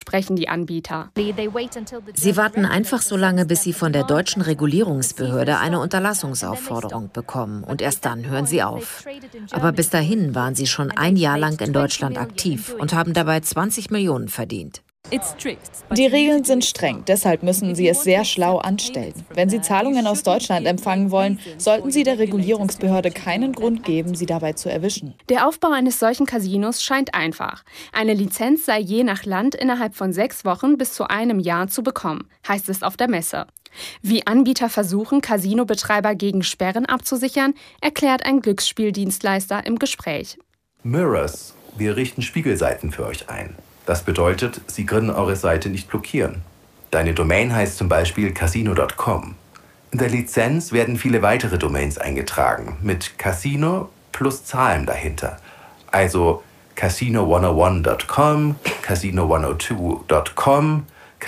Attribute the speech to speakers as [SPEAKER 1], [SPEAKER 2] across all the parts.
[SPEAKER 1] versprechen die Anbieter.
[SPEAKER 2] Sie warten einfach so lange, bis sie von der deutschen Regulierungsbehörde eine Unterlassungsaufforderung bekommen. Und erst dann hören sie auf. Aber bis dahin waren sie schon ein Jahr lang in Deutschland aktiv und haben dabei 20 Millionen verdient.
[SPEAKER 3] Die Regeln sind streng, deshalb müssen Sie es sehr schlau anstellen. Wenn Sie Zahlungen aus Deutschland empfangen wollen, sollten Sie der Regulierungsbehörde keinen Grund geben, Sie dabei zu erwischen.
[SPEAKER 1] Der Aufbau eines solchen Casinos scheint einfach. Eine Lizenz sei je nach Land innerhalb von 6 Wochen bis zu einem Jahr zu bekommen, heißt es auf der Messe. Wie Anbieter versuchen, Casinobetreiber gegen Sperren abzusichern, erklärt ein Glücksspieldienstleister im Gespräch.
[SPEAKER 4] Mirrors, wir richten Spiegelseiten für euch ein. Das bedeutet, sie können eure Seite nicht blockieren. Deine Domain heißt zum Beispiel casino.com. In der Lizenz werden viele weitere Domains eingetragen, mit Casino plus Zahlen dahinter. Also casino101.com, casino102.com,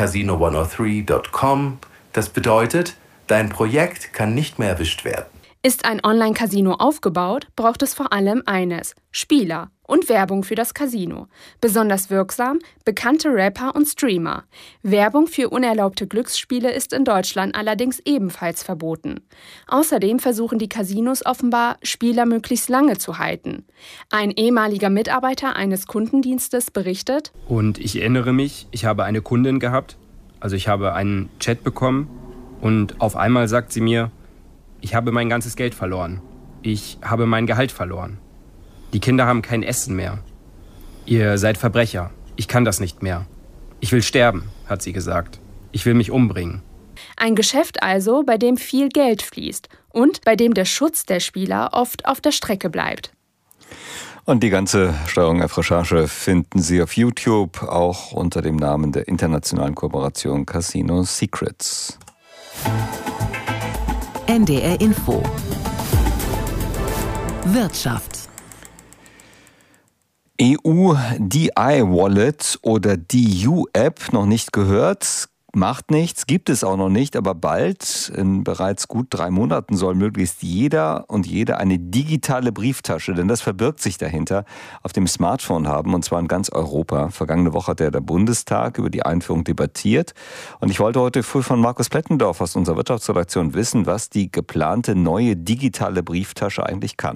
[SPEAKER 4] casino103.com. Das bedeutet, dein Projekt kann nicht mehr erwischt werden.
[SPEAKER 1] Ist ein Online-Casino aufgebaut, braucht es vor allem eines: Spieler und Werbung für das Casino. Besonders wirksam bekannte Rapper und Streamer. Werbung für unerlaubte Glücksspiele ist in Deutschland allerdings ebenfalls verboten. Außerdem versuchen die Casinos offenbar, Spieler möglichst lange zu halten. Ein ehemaliger Mitarbeiter eines Kundendienstes berichtet:
[SPEAKER 5] Und ich erinnere mich, ich habe eine Kundin gehabt, also ich habe einen Chat bekommen und auf einmal sagt sie mir: Ich habe mein ganzes Geld verloren. Ich habe mein Gehalt verloren. Die Kinder haben kein Essen mehr. Ihr seid Verbrecher. Ich kann das nicht mehr. Ich will sterben, hat sie gesagt. Ich will mich umbringen.
[SPEAKER 1] Ein Geschäft also, bei dem viel Geld fließt und bei dem der Schutz der Spieler oft auf der Strecke bleibt.
[SPEAKER 6] Und die ganze Steuerung F-Recherche finden Sie auf YouTube, auch unter dem Namen der internationalen Kooperation Casino Secrets.
[SPEAKER 7] NDR Info. Wirtschaft.
[SPEAKER 6] EU-DI-Wallet oder DU-App, noch nicht gehört, macht nichts, gibt es auch noch nicht, aber bald, in bereits gut 3 Monaten, soll möglichst jeder und jede eine digitale Brieftasche, denn das verbirgt sich dahinter, auf dem Smartphone haben, und zwar in ganz Europa. Vergangene Woche hat der Bundestag über die Einführung debattiert und ich wollte heute früh von Markus Plettendorf aus unserer Wirtschaftsredaktion wissen, was die geplante neue digitale Brieftasche eigentlich kann.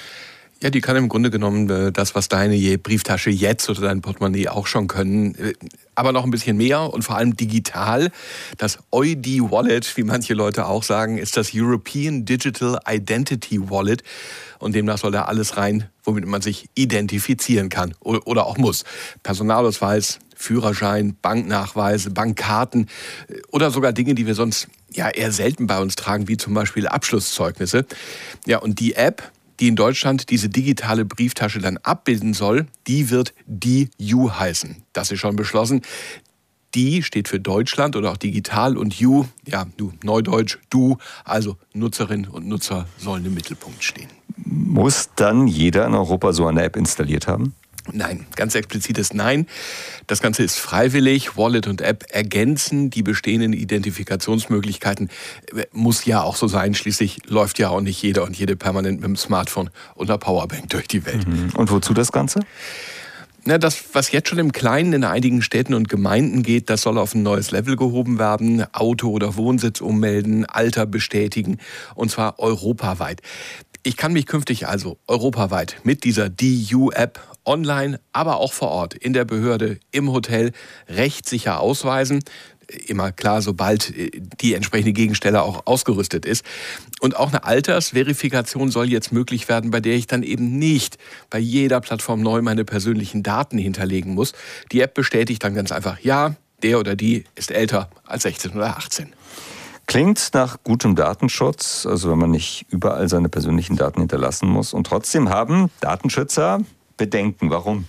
[SPEAKER 8] Ja, die kann im Grunde genommen das, was deine Brieftasche jetzt oder dein Portemonnaie auch schon können, aber noch ein bisschen mehr und vor allem digital. Das EUD-Wallet, wie manche Leute auch sagen, ist das European Digital Identity Wallet. Und demnach soll da alles rein, womit man sich identifizieren kann oder auch muss. Personalausweis, Führerschein, Banknachweise, Bankkarten oder sogar Dinge, die wir sonst ja eher selten bei uns tragen, wie zum Beispiel Abschlusszeugnisse. Ja, und die App, die in Deutschland diese digitale Brieftasche dann abbilden soll, die wird DU heißen. Das ist schon beschlossen. Die steht für Deutschland oder auch digital und U, ja, Neudeutsch, du, also Nutzerinnen und Nutzer sollen im Mittelpunkt stehen.
[SPEAKER 6] Muss dann jeder in Europa so eine App installiert haben?
[SPEAKER 8] Nein, ganz explizites Nein. Das Ganze ist freiwillig. Wallet und App ergänzen die bestehenden Identifikationsmöglichkeiten. Muss ja auch so sein. Schließlich läuft ja auch nicht jeder und jede permanent mit dem Smartphone und einer Powerbank durch die Welt.
[SPEAKER 6] Und wozu das Ganze?
[SPEAKER 8] Na, das, was jetzt schon im Kleinen in einigen Städten und Gemeinden geht, das soll auf ein neues Level gehoben werden. Auto oder Wohnsitz ummelden, Alter bestätigen, und zwar europaweit. Ich kann mich künftig also europaweit mit dieser DU-App online, aber auch vor Ort, in der Behörde, im Hotel, rechtssicher ausweisen. Immer klar, sobald die entsprechende Gegenstelle auch ausgerüstet ist. Und auch eine Altersverifikation soll jetzt möglich werden, bei der ich dann eben nicht bei jeder Plattform neu meine persönlichen Daten hinterlegen muss. Die App bestätigt dann ganz einfach, ja, der oder die ist älter als 16 oder 18.
[SPEAKER 6] Klingt nach gutem Datenschutz, also wenn man nicht überall seine persönlichen Daten hinterlassen muss. Und trotzdem haben Datenschützer Bedenken. Warum?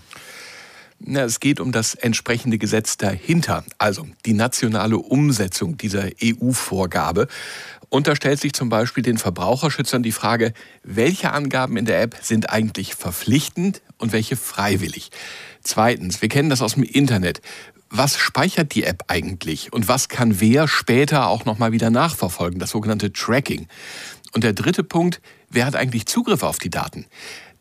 [SPEAKER 8] Na, es geht um das entsprechende Gesetz dahinter, also die nationale Umsetzung dieser EU-Vorgabe. Und da stellt sich zum Beispiel den Verbraucherschützern die Frage, welche Angaben in der App sind eigentlich verpflichtend und welche freiwillig. Zweitens, wir kennen das aus dem Internet. Was speichert die App eigentlich und was kann wer später auch nochmal wieder nachverfolgen, das sogenannte Tracking. Und der dritte Punkt, wer hat eigentlich Zugriff auf die Daten?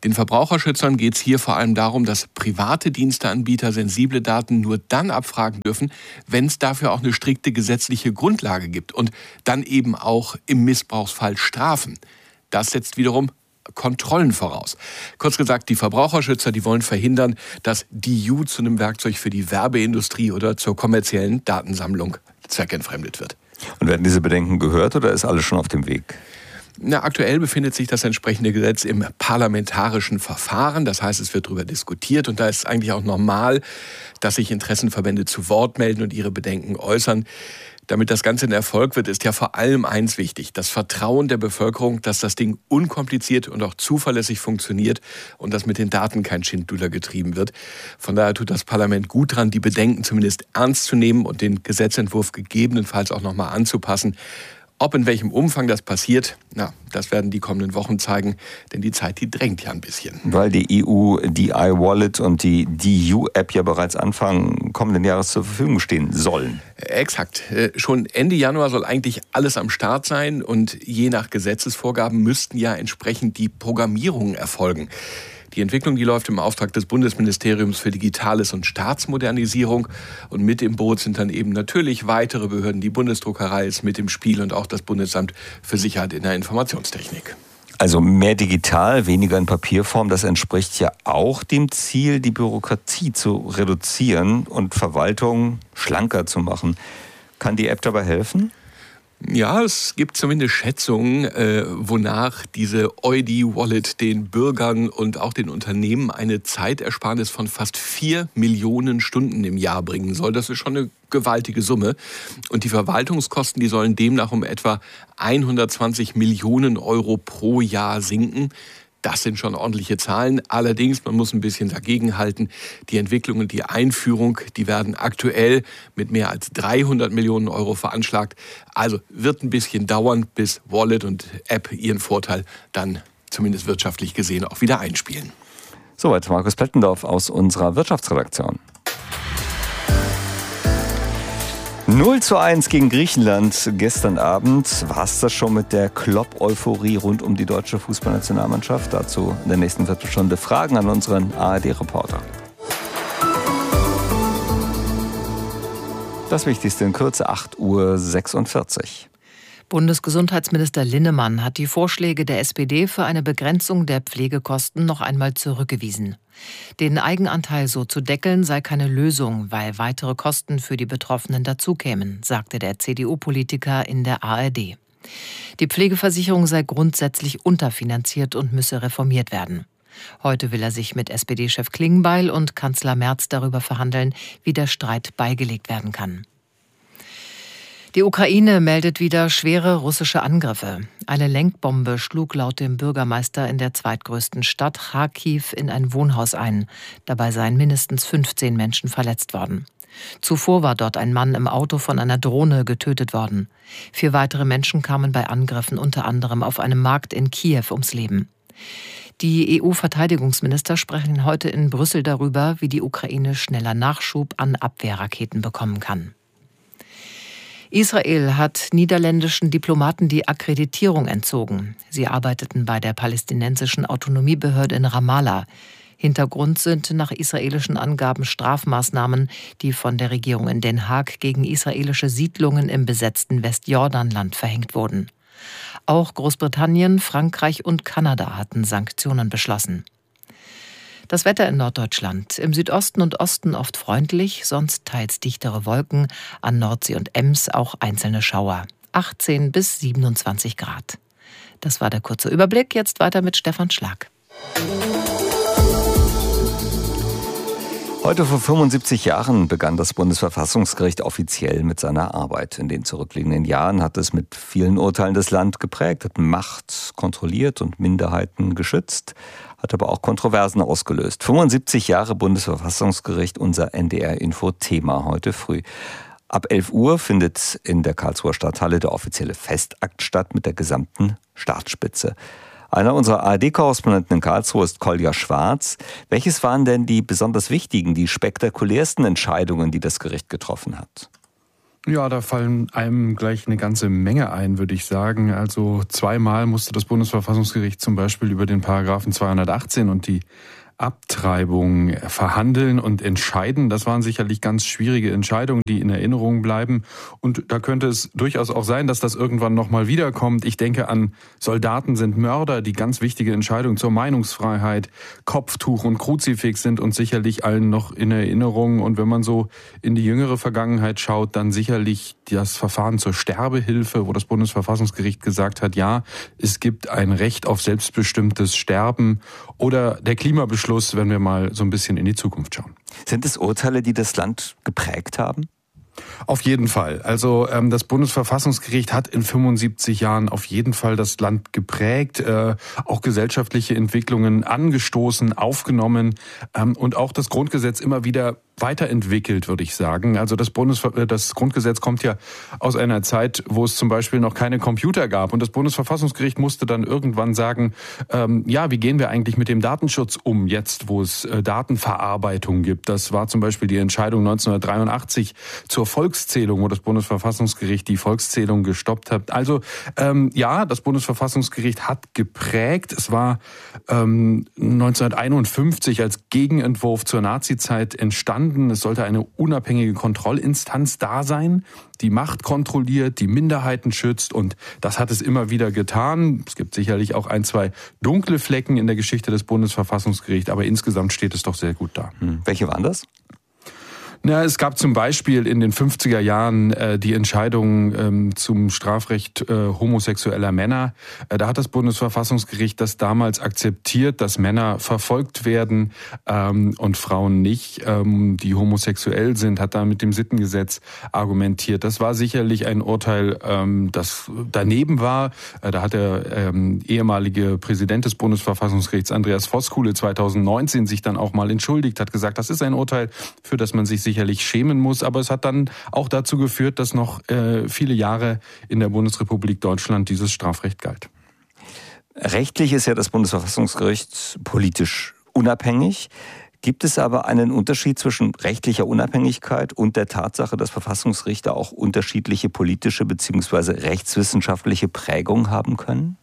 [SPEAKER 8] Den Verbraucherschützern geht es hier vor allem darum, dass private Diensteanbieter sensible Daten nur dann abfragen dürfen, wenn es dafür auch eine strikte gesetzliche Grundlage gibt und dann eben auch im Missbrauchsfall Strafen. Das setzt wiederum Kontrollen voraus. Kurz gesagt, die Verbraucherschützer, die wollen verhindern, dass die EU zu einem Werkzeug für die Werbeindustrie oder zur kommerziellen Datensammlung zweckentfremdet wird.
[SPEAKER 6] Und werden diese Bedenken gehört oder ist alles schon auf dem Weg?
[SPEAKER 8] Aktuell befindet sich das entsprechende Gesetz im parlamentarischen Verfahren. Das heißt, es wird darüber diskutiert und da ist eigentlich auch normal, dass sich Interessenverbände zu Wort melden und ihre Bedenken äußern. Damit das Ganze ein Erfolg wird, ist ja vor allem eins wichtig: das Vertrauen der Bevölkerung, dass das Ding unkompliziert und auch zuverlässig funktioniert und dass mit den Daten kein Schindluder getrieben wird. Von daher tut das Parlament gut dran, die Bedenken zumindest ernst zu nehmen und den Gesetzentwurf gegebenenfalls auch noch mal anzupassen. Ob in welchem Umfang das passiert, das werden die kommenden Wochen zeigen, denn die Zeit, die drängt ja ein bisschen.
[SPEAKER 6] Weil die EU, die iWallet und die DU-App ja bereits Anfang kommenden Jahres zur Verfügung stehen sollen.
[SPEAKER 8] Exakt. Schon Ende Januar soll eigentlich alles am Start sein und je nach Gesetzesvorgaben müssten ja entsprechend die Programmierungen erfolgen. Die Entwicklung, die läuft im Auftrag des Bundesministeriums für Digitales und Staatsmodernisierung. Und mit im Boot sind dann eben natürlich weitere Behörden. Die Bundesdruckerei ist mit im Spiel und auch das Bundesamt für Sicherheit in der Informationstechnik.
[SPEAKER 6] Also mehr digital, weniger in Papierform, das entspricht ja auch dem Ziel, die Bürokratie zu reduzieren und Verwaltung schlanker zu machen. Kann die App dabei helfen?
[SPEAKER 8] Ja, es gibt zumindest Schätzungen, wonach diese ID-Wallet den Bürgern und auch den Unternehmen eine Zeitersparnis von fast 4 Millionen Stunden im Jahr bringen soll. Das ist schon eine gewaltige Summe. Und die Verwaltungskosten, die sollen demnach um etwa 120 Millionen Euro pro Jahr sinken. Das sind schon ordentliche Zahlen. Allerdings, man muss ein bisschen dagegenhalten. Die Entwicklung und die Einführung, die werden aktuell mit mehr als 300 Millionen Euro veranschlagt. Also wird ein bisschen dauern, bis Wallet und App ihren Vorteil dann zumindest wirtschaftlich gesehen auch wieder einspielen.
[SPEAKER 6] Soweit Markus Plettendorf aus unserer Wirtschaftsredaktion. 0:1 gegen Griechenland gestern Abend. War es das schon mit der Klopp-Euphorie rund um die deutsche Fußballnationalmannschaft? Dazu in der nächsten Viertelstunde Fragen an unseren ARD-Reporter. Das Wichtigste in Kürze, 8:46 Uhr.
[SPEAKER 7] Bundesgesundheitsminister Linnemann hat die Vorschläge der SPD für eine Begrenzung der Pflegekosten noch einmal zurückgewiesen. Den Eigenanteil so zu deckeln sei keine Lösung, weil weitere Kosten für die Betroffenen dazukämen, sagte der CDU-Politiker in der ARD. Die Pflegeversicherung sei grundsätzlich unterfinanziert und müsse reformiert werden. Heute will er sich mit SPD-Chef Klingbeil und Kanzler Merz darüber verhandeln, wie der Streit beigelegt werden kann. Die Ukraine meldet wieder schwere russische Angriffe. Eine Lenkbombe schlug laut dem Bürgermeister in der zweitgrößten Stadt Charkiw in ein Wohnhaus ein. Dabei seien mindestens 15 Menschen verletzt worden. Zuvor war dort ein Mann im Auto von einer Drohne getötet worden. 4 weitere Menschen kamen bei Angriffen unter anderem auf einem Markt in Kiew ums Leben. Die EU-Verteidigungsminister sprechen heute in Brüssel darüber, wie die Ukraine schneller Nachschub an Abwehrraketen bekommen kann. Israel hat niederländischen Diplomaten die Akkreditierung entzogen. Sie arbeiteten bei der palästinensischen Autonomiebehörde in Ramallah. Hintergrund sind nach israelischen Angaben Strafmaßnahmen, die von der Regierung in Den Haag gegen israelische Siedlungen im besetzten Westjordanland verhängt wurden. Auch Großbritannien, Frankreich und Kanada hatten Sanktionen beschlossen. Das Wetter in Norddeutschland. Im Südosten und Osten oft freundlich, sonst teils dichtere Wolken. An Nordsee und Ems auch einzelne Schauer. 18 bis 27 Grad. Das war der kurze Überblick. Jetzt weiter mit Stefan Schlag.
[SPEAKER 6] Heute vor 75 Jahren begann das Bundesverfassungsgericht offiziell mit seiner Arbeit. In den zurückliegenden Jahren hat es mit vielen Urteilen das Land geprägt, hat Macht kontrolliert und Minderheiten geschützt, hat aber auch Kontroversen ausgelöst. 75 Jahre Bundesverfassungsgericht, unser NDR-Info-Thema heute früh. Ab 11 Uhr findet in der Karlsruher Stadthalle der offizielle Festakt statt mit der gesamten Staatsspitze. Einer unserer ARD-Korrespondenten in Karlsruhe ist Kolja Schwarz. Welches waren denn die besonders wichtigen, die spektakulärsten Entscheidungen, die das Gericht getroffen hat?
[SPEAKER 9] Ja, da fallen einem gleich eine ganze Menge ein, würde ich sagen. Also 2-mal musste das Bundesverfassungsgericht zum Beispiel über den Paragraphen 218 und die Abtreibung verhandeln und entscheiden. Das waren sicherlich ganz schwierige Entscheidungen, die in Erinnerung bleiben. Und da könnte es durchaus auch sein, dass das irgendwann nochmal wiederkommt. Ich denke an Soldaten sind Mörder, die ganz wichtige Entscheidungen zur Meinungsfreiheit, Kopftuch und Kruzifix sind uns sicherlich allen noch in Erinnerung. Und wenn man so in die jüngere Vergangenheit schaut, dann sicherlich das Verfahren zur Sterbehilfe, wo das Bundesverfassungsgericht gesagt hat, ja, es gibt ein Recht auf selbstbestimmtes Sterben, oder der Klimabeschluss, wenn wir mal so ein bisschen in die Zukunft schauen.
[SPEAKER 6] Sind es Urteile, die das Land geprägt haben?
[SPEAKER 9] Auf jeden Fall. Also das Bundesverfassungsgericht hat in 75 Jahren auf jeden Fall das Land geprägt, auch gesellschaftliche Entwicklungen angestoßen, aufgenommen und auch das Grundgesetz immer wieder weiterentwickelt, würde ich sagen. Also das Grundgesetz kommt ja aus einer Zeit, wo es zum Beispiel noch keine Computer gab. Und das Bundesverfassungsgericht musste dann irgendwann sagen, wie gehen wir eigentlich mit dem Datenschutz um, jetzt wo es Datenverarbeitung gibt. Das war zum Beispiel die Entscheidung 1983 zur Volkszählung, wo das Bundesverfassungsgericht die Volkszählung gestoppt hat. Also das Bundesverfassungsgericht hat geprägt. Es war 1951 als Gegenentwurf zur Nazizeit entstanden. Es sollte eine unabhängige Kontrollinstanz da sein, die Macht kontrolliert, die Minderheiten schützt, und das hat es immer wieder getan. Es gibt sicherlich auch 1-2 dunkle Flecken in der Geschichte des Bundesverfassungsgerichts, aber insgesamt steht es doch sehr gut da.
[SPEAKER 6] Welche waren das?
[SPEAKER 9] Es gab zum Beispiel in den 50er Jahren die Entscheidung zum Strafrecht homosexueller Männer. Da hat das Bundesverfassungsgericht das damals akzeptiert, dass Männer verfolgt werden und Frauen nicht, die homosexuell sind, hat da mit dem Sittengesetz argumentiert. Das war sicherlich ein Urteil, das daneben war. Da hat der ehemalige Präsident des Bundesverfassungsgerichts, Andreas Voskuhle, 2019 sich dann auch mal entschuldigt, hat gesagt, das ist ein Urteil, für das man sich sicherlich schämen muss, aber es hat dann auch dazu geführt, dass noch viele Jahre in der Bundesrepublik Deutschland dieses Strafrecht galt.
[SPEAKER 6] Rechtlich ist ja das Bundesverfassungsgericht politisch unabhängig. Gibt es aber einen Unterschied zwischen rechtlicher Unabhängigkeit und der Tatsache, dass Verfassungsrichter auch unterschiedliche politische bzw. rechtswissenschaftliche Prägung haben können?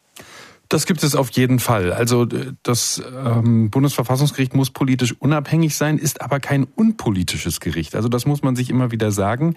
[SPEAKER 9] Das gibt es auf jeden Fall. Also das Bundesverfassungsgericht muss politisch unabhängig sein, ist aber kein unpolitisches Gericht. Also das muss man sich immer wieder sagen.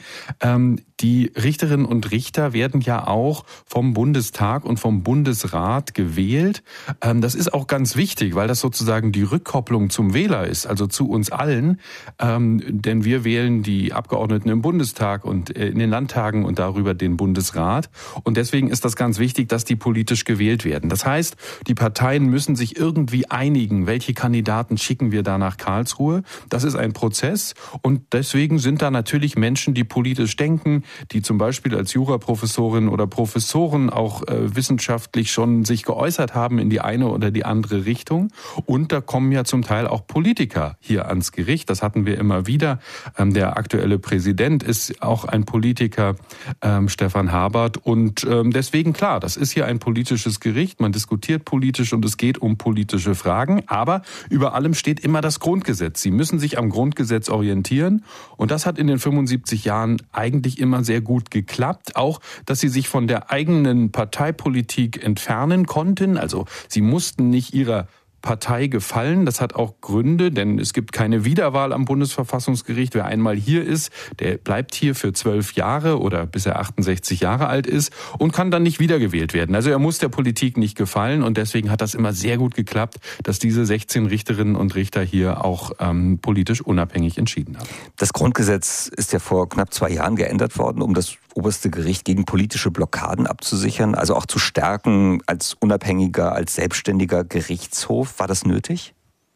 [SPEAKER 9] Die Richterinnen und Richter werden ja auch vom Bundestag und vom Bundesrat gewählt. Das ist auch ganz wichtig, weil das sozusagen die Rückkopplung zum Wähler ist, also zu uns allen. Denn wir wählen die Abgeordneten im Bundestag und in den Landtagen und darüber den Bundesrat. Und deswegen ist das ganz wichtig, dass die politisch gewählt werden. Das heißt, die Parteien müssen sich irgendwie einigen, welche Kandidaten schicken wir da nach Karlsruhe. Das ist ein Prozess, und deswegen sind da natürlich Menschen, die politisch denken, die zum Beispiel als Juraprofessorin oder Professoren auch wissenschaftlich schon sich geäußert haben in die eine oder die andere Richtung. Und da kommen ja zum Teil auch Politiker hier ans Gericht. Das hatten wir immer wieder. Der aktuelle Präsident ist auch ein Politiker, Stefan Habert. Und deswegen, klar, das ist hier ein politisches Gericht. Man diskutiert politisch und es geht um politische Fragen. Aber über allem steht immer das Grundgesetz. Sie müssen sich am Grundgesetz orientieren. Und das hat in den 75 Jahren eigentlich immer sehr gut geklappt. Auch, dass sie sich von der eigenen Parteipolitik entfernen konnten. Also sie mussten nicht ihrer Partei gefallen. Das hat auch Gründe, denn es gibt keine Wiederwahl am Bundesverfassungsgericht. Wer einmal hier ist, der bleibt hier für 12 Jahre oder bis er 68 Jahre alt ist und kann dann nicht wiedergewählt werden. Also er muss der Politik nicht gefallen, und deswegen hat das immer sehr gut geklappt, dass diese 16 Richterinnen und Richter hier auch politisch unabhängig entschieden haben.
[SPEAKER 6] Das Grundgesetz ist ja vor knapp 2 Jahren geändert worden, um das oberste Gericht gegen politische Blockaden abzusichern, also auch zu stärken als unabhängiger, als selbstständiger Gerichtshof. War das nötig?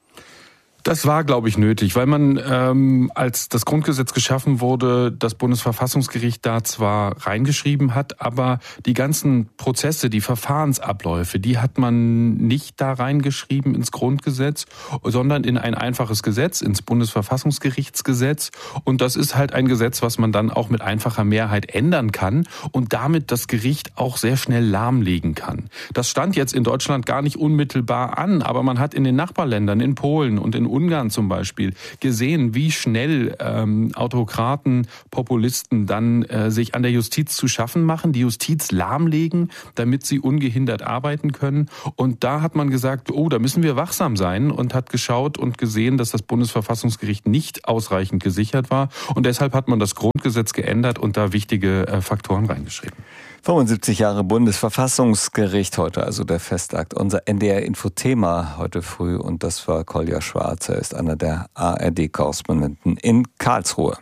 [SPEAKER 9] Das war, glaube ich, nötig, weil man, als das Grundgesetz geschaffen wurde, das Bundesverfassungsgericht da zwar reingeschrieben hat, aber die ganzen Prozesse, die Verfahrensabläufe, die hat man nicht da reingeschrieben ins Grundgesetz, sondern in ein einfaches Gesetz, ins Bundesverfassungsgerichtsgesetz. Und das ist halt ein Gesetz, was man dann auch mit einfacher Mehrheit ändern kann und damit das Gericht auch sehr schnell lahmlegen kann. Das stand jetzt in Deutschland gar nicht unmittelbar an, aber man hat in den Nachbarländern, in Polen und in Ungarn zum Beispiel gesehen, wie schnell Autokraten, Populisten dann sich an der Justiz zu schaffen machen, die Justiz lahmlegen, damit sie ungehindert arbeiten können. Und da hat man gesagt, oh, da müssen wir wachsam sein, und hat geschaut und gesehen, dass das Bundesverfassungsgericht nicht ausreichend gesichert war. Und deshalb hat man das Grundgesetz geändert und da wichtige Faktoren reingeschrieben.
[SPEAKER 6] 75 Jahre Bundesverfassungsgericht heute, also der Festakt. Unser NDR-Infothema heute früh, und das war Kolja Schwarz. Er ist einer der ARD-Korrespondenten in Karlsruhe.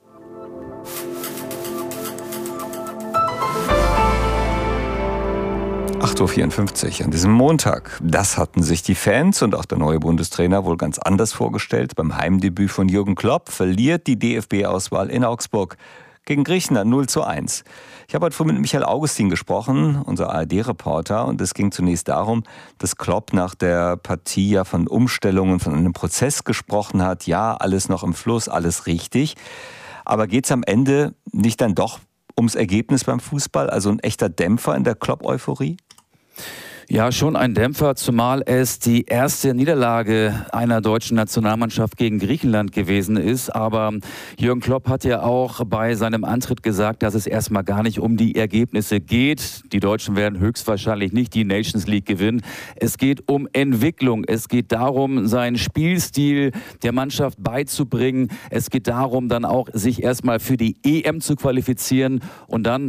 [SPEAKER 6] Uhr an diesem Montag. Das hatten sich die Fans und auch der neue Bundestrainer wohl ganz anders vorgestellt. Beim Heimdebüt von Jürgen Klopp verliert die DFB-Auswahl in Augsburg gegen Griechenland 0:1. Ich habe heute früh mit Michael Augustin gesprochen, unser ARD-Reporter, und es ging zunächst darum, dass Klopp nach der Partie ja von Umstellungen, von einem Prozess gesprochen hat. Ja, alles noch im Fluss, alles richtig. Aber geht es am Ende nicht dann doch ums Ergebnis beim Fußball, also ein echter Dämpfer in der Klopp-Euphorie?
[SPEAKER 10] Ja, schon ein Dämpfer, zumal es die erste Niederlage einer deutschen Nationalmannschaft gegen Griechenland gewesen ist. Aber Jürgen Klopp hat ja auch bei seinem Antritt gesagt, dass es erstmal gar nicht um die Ergebnisse geht. Die Deutschen werden höchstwahrscheinlich nicht die Nations League gewinnen. Es geht um Entwicklung. Es geht darum, seinen Spielstil der Mannschaft beizubringen. Es geht darum, dann auch sich erstmal für die EM zu qualifizieren und dann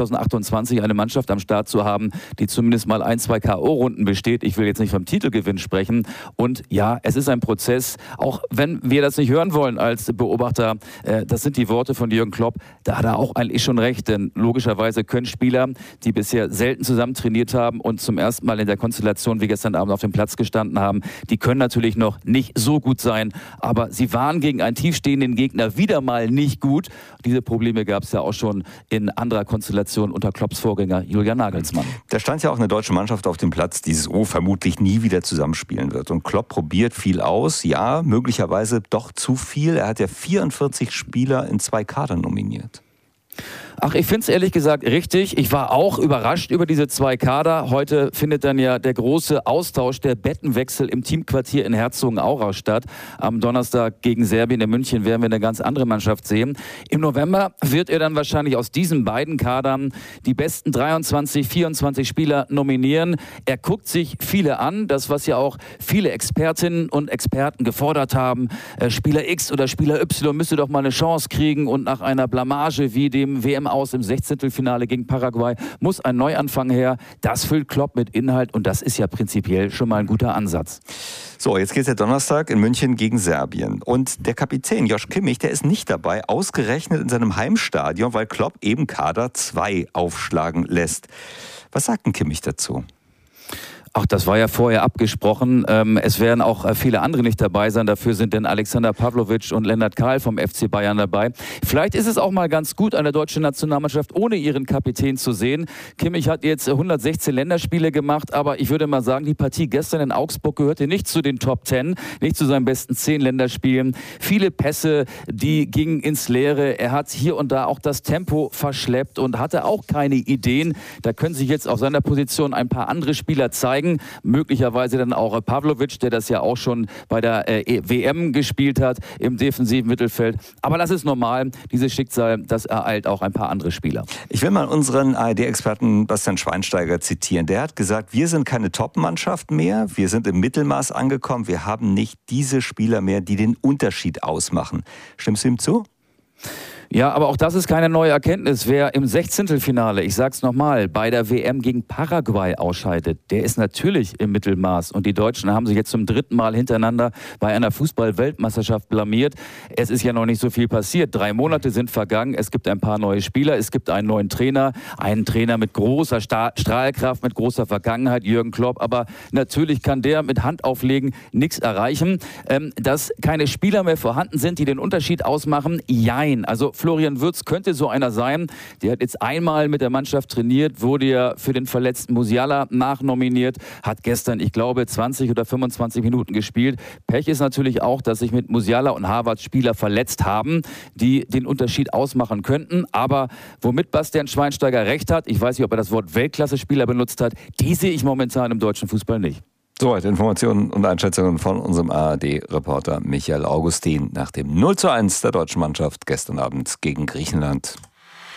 [SPEAKER 10] 2028 eine Mannschaft am Start zu haben, die zumindest mal 1-2 K.O.-Runden besteht. Ich will jetzt nicht vom Titelgewinn sprechen. Und ja, es ist ein Prozess, auch wenn wir das nicht hören wollen als Beobachter, das sind die Worte von Jürgen Klopp, da hat er auch eigentlich schon recht, denn logischerweise können Spieler, die bisher selten zusammen trainiert haben und zum ersten Mal in der Konstellation wie gestern Abend auf dem Platz gestanden haben, die können natürlich noch nicht so gut sein, aber sie waren gegen einen tiefstehenden Gegner wieder mal nicht gut. Diese Probleme gab es ja auch schon in anderer Konstellation unter Klopps Vorgänger Julian Nagelsmann.
[SPEAKER 6] Da stand ja auch eine deutsche Mannschaft auf dem Platz, die so vermutlich nie wieder zusammenspielen wird. Und Klopp probiert viel aus, ja, möglicherweise doch zu viel. Er hat ja 44 Spieler in 2 Kader nominiert.
[SPEAKER 10] Ach, ich finde es ehrlich gesagt richtig. Ich war auch überrascht über diese 2 Kader. Heute findet dann ja der große Austausch, der Bettenwechsel im Teamquartier in Herzogenaurach statt. Am Donnerstag gegen Serbien in München werden wir eine ganz andere Mannschaft sehen. Im November wird er dann wahrscheinlich aus diesen beiden Kadern die besten 23, 24 Spieler nominieren. Er guckt sich viele an, das was ja auch viele Expertinnen und Experten gefordert haben. Spieler X oder Spieler Y müsste doch mal eine Chance kriegen, und nach einer Blamage wie dem WM aus im 16. gegen Paraguay muss ein Neuanfang her. Das füllt Klopp mit Inhalt, und das ist ja prinzipiell schon mal ein guter Ansatz.
[SPEAKER 6] So, jetzt geht es ja Donnerstag in München gegen Serbien. Und der Kapitän Josh Kimmich, der ist nicht dabei, ausgerechnet in seinem Heimstadion, weil Klopp eben Kader 2 aufschlagen lässt. Was sagt denn Kimmich dazu?
[SPEAKER 10] Ach, das war ja vorher abgesprochen. Es werden auch viele andere nicht dabei sein. Dafür sind denn Alexander Pavlovic und Lennart Kahl vom FC Bayern dabei. Vielleicht ist es auch mal ganz gut, eine deutsche Nationalmannschaft ohne ihren Kapitän zu sehen. Kimmich hat jetzt 116 Länderspiele gemacht, aber ich würde mal sagen, die Partie gestern in Augsburg gehörte nicht zu den Top 10, nicht zu seinen besten 10 Länderspielen. Viele Pässe, die gingen ins Leere. Er hat hier und da auch das Tempo verschleppt und hatte auch keine Ideen. Da können sich jetzt auf seiner Position ein paar andere Spieler zeigen. Möglicherweise dann auch Pavlovic, der das ja auch schon bei der WM gespielt hat im defensiven Mittelfeld. Aber das ist normal. Dieses Schicksal, das ereilt auch ein paar andere Spieler.
[SPEAKER 6] Ich will mal unseren ARD-Experten Bastian Schweinsteiger zitieren. Der hat gesagt, wir sind keine Top-Mannschaft mehr. Wir sind im Mittelmaß angekommen. Wir haben nicht diese Spieler mehr, die den Unterschied ausmachen. Stimmst du ihm zu?
[SPEAKER 10] Ja, aber auch das ist keine neue Erkenntnis. Wer im 16. ich sag's nochmal, bei der WM gegen Paraguay ausscheidet, der ist natürlich im Mittelmaß. Und die Deutschen haben sich jetzt zum 3. Mal hintereinander bei einer Fußball-Weltmeisterschaft blamiert. Es ist ja noch nicht so viel passiert. 3 Monate sind vergangen. Es gibt ein paar neue Spieler. Es gibt einen neuen Trainer. Einen Trainer mit großer Strahlkraft, mit großer Vergangenheit, Jürgen Klopp. Aber natürlich kann der mit Hand auflegen nichts erreichen. Dass keine Spieler mehr vorhanden sind, die den Unterschied ausmachen, jein. Also Florian Wirtz könnte so einer sein. Der hat jetzt einmal mit der Mannschaft trainiert, wurde ja für den verletzten Musiala nachnominiert, hat gestern, ich glaube, 20 oder 25 Minuten gespielt. Pech ist natürlich auch, dass sich mit Musiala und Havertz Spieler verletzt haben, die den Unterschied ausmachen könnten. Aber womit Bastian Schweinsteiger recht hat, ich weiß nicht, ob er das Wort Weltklasse-Spieler benutzt hat, die sehe ich momentan im deutschen Fußball nicht.
[SPEAKER 6] Soweit Informationen und Einschätzungen von unserem ARD-Reporter Michael Augustin nach dem 0:1 der deutschen Mannschaft gestern Abend gegen Griechenland.